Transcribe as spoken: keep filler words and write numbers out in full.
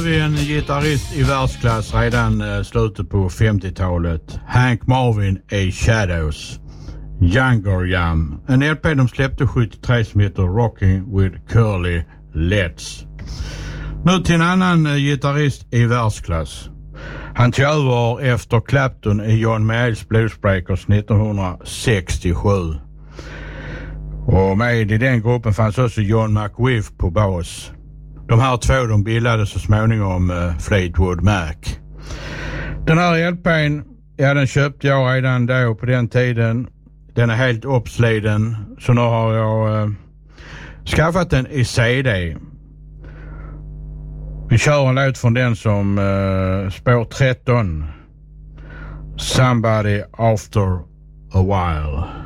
Vi är en gitarrist i världsklass redan uh, slutet på femtiotalet. Hank Marvin A. Shadows. Younger Jam. En L P de släppte sjuttiotre som heter Rocking with Curly Letts. Nu till en annan uh, gitarrist i världsklass. Han tog över efter Clapton i John Mayalls Bluesbreakers nittonhundrasextiosju. Och med i den gruppen fanns också John McWiff på bas. De här två de bildade så småningom uh, Fleetwood Mac. Den här L P:n, ja, den köpte jag redan då på den tiden. Den är helt uppsliden, så nu har jag uh, skaffat den i C D. Vi kör en låt från den som uh, spår tretton. Somebody After a While.